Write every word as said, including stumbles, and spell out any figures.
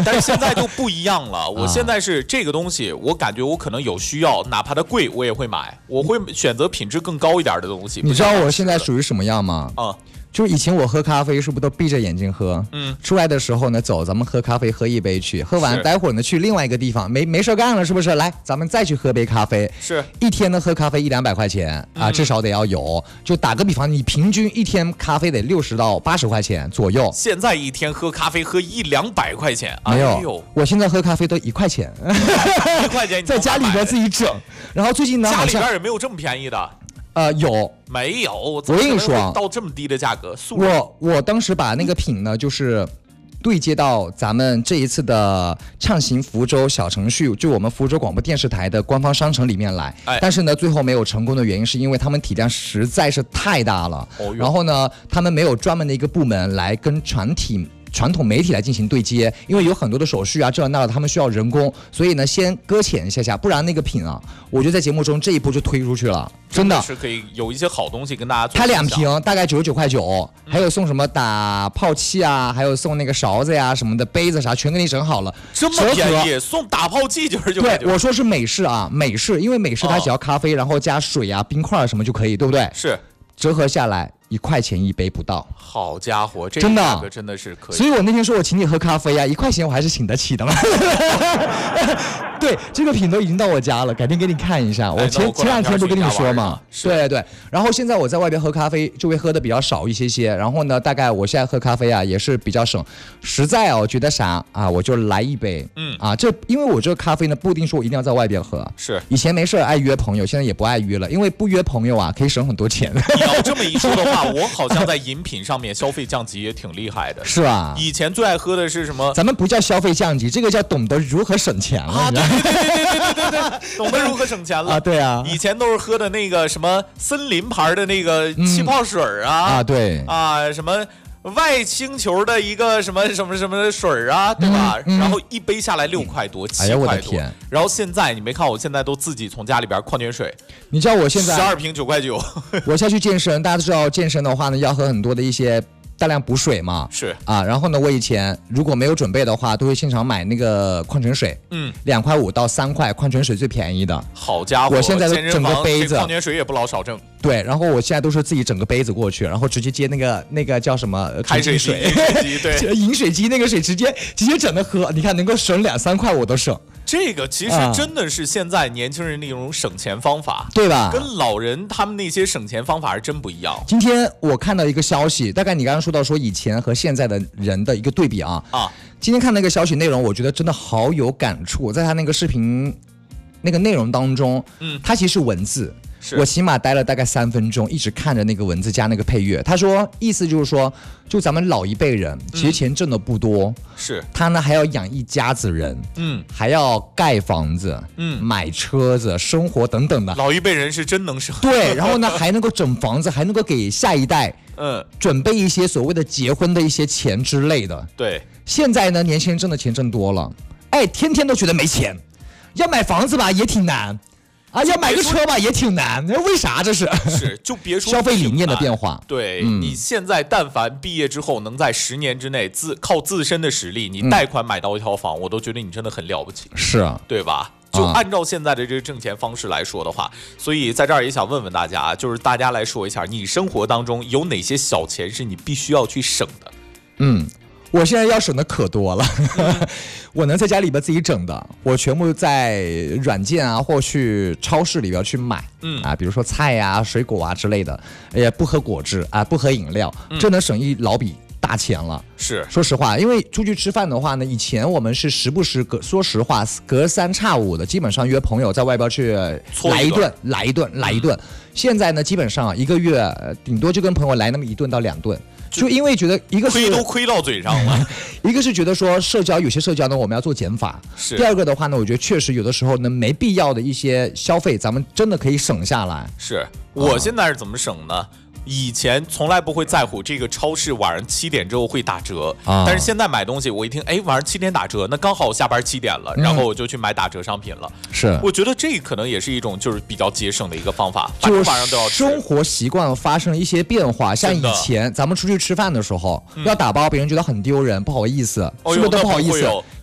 但是现在就不一样了。我现在是这个东西，我感觉我可能有需要，哪怕它贵，我也会买。我会选择品质更高一点的东西。 你知道我现在属于什么样吗？ 啊。 就是以前我喝咖啡是不是都闭着眼睛喝？嗯，出来的时候呢，走，咱们喝咖啡，喝一杯去，喝完待会儿呢去另外一个地方，没没事干了，是不是？来，咱们再去喝杯咖啡。 是， 一天呢喝咖啡一两百块钱啊，至少得要有。就打个比方，你平均一天咖啡得六十到八十块钱左右。 现在一天喝咖啡喝一两百块钱， 没有， 哎呦， 我现在喝咖啡都一块钱， 一块钱在家里边自己整。然后最近呢， 家里边也没有这么便宜的。 呃，有没有？我跟你说， 到这么低的价格， 我我当时把那个品呢，就是对接到咱们这一次的畅行福州小程序，就我们福州广播电视台的官方商城里面来。哎、但是呢，最后没有成功的原因是因为他们体量实在是太大了，哦、然后呢，他们没有专门的一个部门来跟传体。传统媒体来进行对接，因为有很多的手续啊，这那的，他们需要人工，所以呢，先搁浅一下下，不然那个品啊，我就在节目中这一步就推出去了，真的是可以有一些好东西跟大家做。 它两瓶大概九十九块九，还有送什么打泡器啊，还有送那个勺子呀、什么的，杯子啥全给你整好了， 这么便宜，送打泡器九十九块九。 对，我说是美式啊，美式，因为美式它只要咖啡，然后加水啊、冰块什么就可以，对不对？ 是， 折合下来。一块钱一杯不到， 好家伙，这真的价格真的是可以。 所以我那天说我请你喝咖啡啊，一块钱我还是请得起的嘛。对，这个品都已经到我家了，改天给你看一下。我前前两天不跟你说嘛，对对。然后现在我在外边喝咖啡就会喝的比较少一些些，然后呢，大概我现在喝咖啡啊也是比较省，实在啊，我觉得啥啊，我就来一杯，嗯啊，这因为我这个咖啡呢不一定说我一定要在外边喝， 是以前没事爱约朋友，现在也不爱约了，因为不约朋友啊可以省很多钱。 你要这么一说的话。我好像在饮品上面消费降级也挺厉害的， 是吧？ 以前最爱喝的是什么？ 咱们不叫消费降级，这个叫懂得如何省钱了。 啊，对对对对对对对对，懂得如何省钱了啊！对啊， 以前都是喝的那个什么森林牌的那个气泡水啊， 嗯、啊对啊什么。外星球的一个什么什么什么水啊，对吧？嗯嗯、然后一杯下来六块多，七块多。哎呀，我的天！然后现在你没看，我现在都自己从家里边矿泉水， 你知道我现在十二瓶九块九。 我下去健身，大家都知道健身的话呢，要喝很多的一些。大量补水嘛， 是啊，然后呢，我以前如果没有准备的话，都会现场买那个矿泉水，嗯，两块五到三块，矿泉水最便宜的。 好家伙， 我现在都整个杯子， 矿泉水也不老少挣。 对，然后我现在都是自己整个杯子过去，然后直接接那个那个叫什么开水水， 对， 饮水机那个水直接直接整的喝，你看能够省两三块我都省。 这个其实真的是现在年轻人那种省钱方法， 对吧？ 跟老人他们那些省钱方法是真不一样。 今天我看到一个消息，大概你刚刚说到说以前和现在的人的一个对比啊啊！今天看那个消息内容，我觉得真的好有感触。在他那个视频那个内容当中，嗯，它其实是文字。我起码待了大概三分钟，一直看着那个文字加那个配乐。他说，意思就是说，就咱们老一辈人，其实钱挣的不多， 是、嗯、 他呢还要养一家子人，嗯，还要盖房子，嗯，买车子，生活等等的。 老一辈人是真能省， 对，然后呢还能够整房子，还能够给下一代，嗯，准备一些所谓的结婚的一些钱之类的。 对， 现在呢年轻人挣的钱挣多了，哎，天天都觉得没钱，要买房子吧也挺难。啊，要买个车吧也挺难，为啥这是？ 是，就别说消费理念的变化。 对、嗯、你现在，但凡毕业之后能在十年之内自靠自身的实力，你贷款买到一套房，嗯、我都觉得你真的很了不起。 是啊， 对吧？就按照现在的这个挣钱方式来说的话，所以在这儿也想问问大家，就是大家来说一下，你生活当中有哪些小钱是你必须要去省的？ 嗯。我现在要省的可多了，我能在家里边自己整的，我全部在软件啊，或去超市里边去买，嗯啊，比如说菜呀、啊、水果啊之类的，也不喝果汁啊，不喝饮料，嗯、这能省一老笔大钱了。 是， 说实话，因为出去吃饭的话呢，以前我们是时不时隔，说实话，隔三差五的，基本上约朋友在外边去来一顿，来一顿，来一顿。现在呢，基本上一个月顶多就跟朋友来那么一顿到两顿。就因为觉得一个是亏都亏到嘴上了， 一个是觉得说社交有些社交呢我们要做减法， 是。 第二个的话呢，我觉得确实有的时候呢没必要的一些消费，咱们真的可以省下来。 是，我现在是怎么省呢？以前从来不会在乎这个超市晚上七点之后会打折，啊、但是现在买东西，我一听，哎，晚上七点打折，那刚好下班七点了，嗯、然后我就去买打折商品了。 是，我觉得这可能也是一种就是比较节省的一个方法，反正晚上都要吃。 生活习惯发生了一些变化，像以前咱们出去吃饭的时候，嗯、要打包，别人觉得很丢人，不好意思，是不是都不好意思？